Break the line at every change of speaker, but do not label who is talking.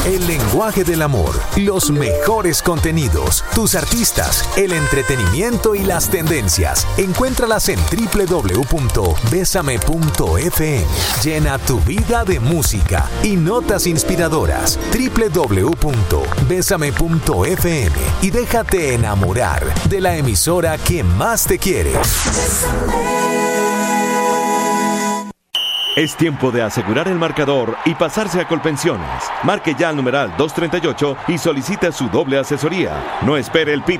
El lenguaje del amor, los mejores contenidos, tus artistas, el entretenimiento y las tendencias. Encuéntralas en www.besame.fm. Llena tu vida de música y notas inspiradoras. www.besame.fm y déjate enamorar de la emisora que más te quiere.
Es tiempo de asegurar el marcador y pasarse a Colpensiones. Marque ya al numeral 238 y solicite su doble asesoría. No espere el pit